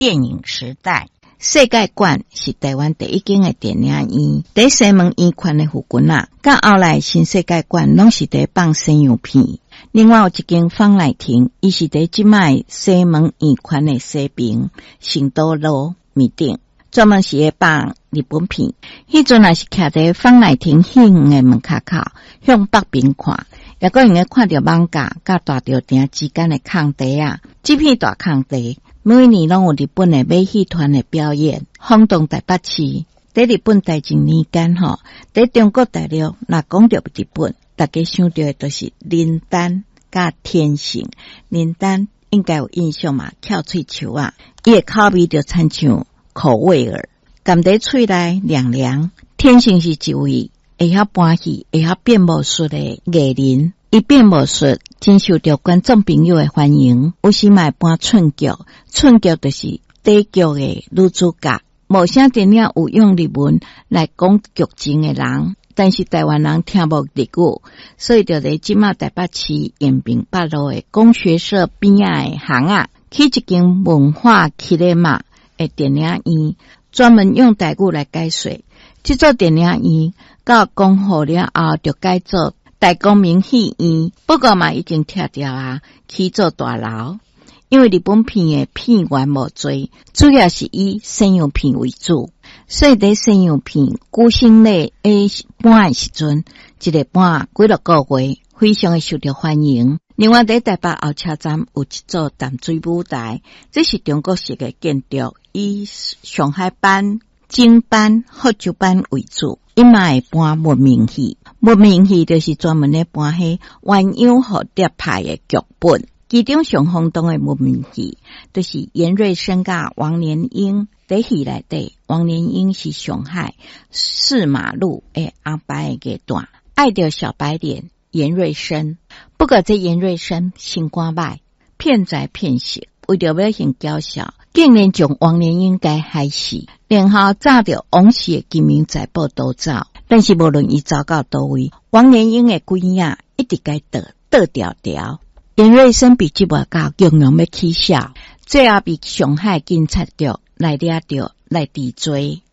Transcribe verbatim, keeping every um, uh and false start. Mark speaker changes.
Speaker 1: 电影时代。世界馆是台湾第一间的电影院，在西门院圈的附近啊，到后来新世界馆拢是在放西洋片。另外有一间芳来亭，伊是在即卖西门院圈的西边成都路面顶，专门是会放日本片。迄阵也是徛在芳来亭戏院的门口口，向北边看，也个用个看到艋舺甲大潮埕之间的空地啊，这片大空地。每年拢有日本的马戏团的表演，轰动台北市。在日本大正年间吼，在中国大陆若讲到日本，大家想到的都是林丹甲天性。林丹应该有印象嘛，翘喙球啊，伊的口味就亲像口味儿，含在喙内凉凉。天性是一位会晓搬戏、会晓变魔术的艺人。伊变魔术真受到观众朋友的欢迎，有时嘛搬寸剧，寸剧就是底剧的女主角。无啥电影有用日文来讲剧情的人，但是台湾人听无日语，所以就在即马台北市延平北路的工学社边仔的巷啊，去一间文化企业嘛的电影院，专门用台语来解说。这座电影院到讲好了后，就改做大光明戏院，不过嘛已经拆掉啊，起做大楼。因为日本片的片源无多，主要是以西洋片为主，所以在西洋片古新内诶搬的时阵，一个搬几落个月，非常的受到欢迎。另外在台北后车站有一座淡水舞台，这是中国式的建筑，以上海版、京版、福州版为主。伊嘛会搬文明戏，文明戏就是专门咧搬迄鸳鸯蝴蝶派的剧本。其中上轰动的文明戏，就是严瑞生甲王连英在戏内底。王连英是上海四马路的阿伯的阶段，爱着小白脸严瑞生。不过这严瑞生心肝歹，骗财骗色，为着要行娇小，竟然将王连英给害死，然后炸着王氏的金明财宝都走。但是无论伊走到倒位，王连英的鬼影一直该倒倒条条。严瑞生被即幕到强强要起笑，最后被上海警察局来抓着来治罪。